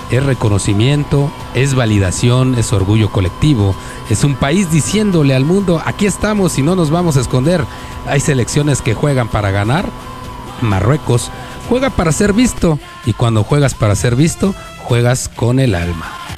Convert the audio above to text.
es reconocimiento, es validación, es orgullo colectivo. Es un país diciéndole al mundo, aquí estamos y no nos vamos a esconder. Hay selecciones que juegan para ganar. Marruecos juega para ser visto, y cuando juegas para ser visto, juegas con el alma.